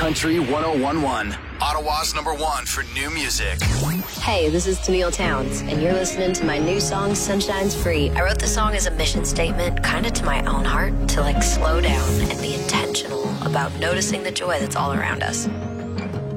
Country 1011, Ottawa's #1 for new music. Hey, this is Tennille Towns, and you're listening to my new song, Sunshine's Free. I wrote the song as a mission statement, kind of to my own heart, to slow down and be intentional about noticing the joy that's all around us.